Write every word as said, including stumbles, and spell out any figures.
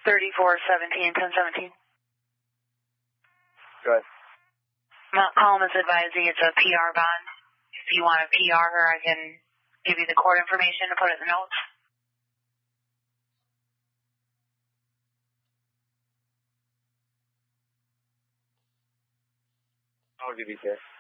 thirty-four seventeen, ten seventeen. Go ahead. Mount Column is advising it's a P R bond. If you want to P R her, I can give you the court information to put it in the notes. I'll give you that.